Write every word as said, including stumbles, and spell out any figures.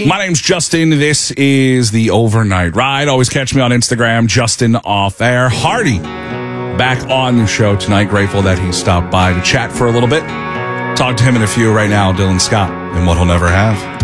My name's Justin. This is the Overnight Ride. Always catch me on Instagram, Justin Off Air. Hardy back on the show tonight. Grateful that he stopped by to chat for a little bit. Talk to him in a few right now, Dylan Scott, and What He'll Never Have.